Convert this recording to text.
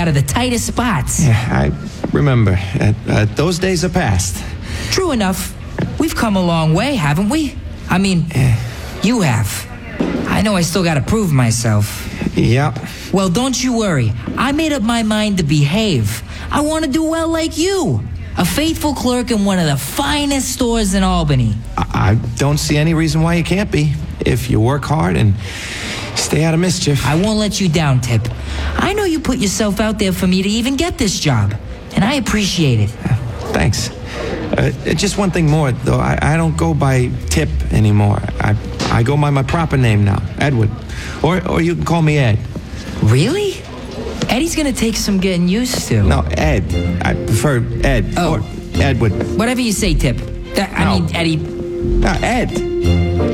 out of the tightest spots. Yeah, I remember. Those days are past. True enough. We've come a long way, haven't we? I mean, you have. I know I still gotta prove myself. Yeah. Well, don't you worry. I made up my mind to behave. I want to do well like you. A faithful clerk in one of the finest stores in Albany. I don't see any reason why you can't be, if you work hard and stay out of mischief. I won't let you down, Tip. I know you put yourself out there for me to even get this job, and I appreciate it. Thanks. Just one thing more, though. I don't go by Tip anymore. I go by my proper name now, Edward. Or you can call me Ed. Really? Eddie's gonna take some getting used to. No, Ed. I prefer Ed. Oh. Or Edward. Whatever you say, Tip. I mean, Eddie. No, Ed.